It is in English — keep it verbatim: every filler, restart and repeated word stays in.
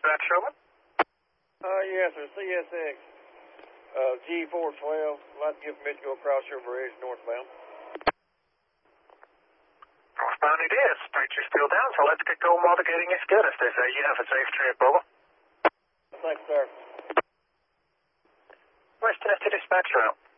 dispatch, over. Uh, yes, sir. C S X. Uh, G four twelve. I'd like to give permission to go across your bridge northbound. Northbound it is. Temperature's still down, so let's get going while the getting is good, as they say. You have a safe trip, over. Thanks, sir. Where's Tennessee dispatch route?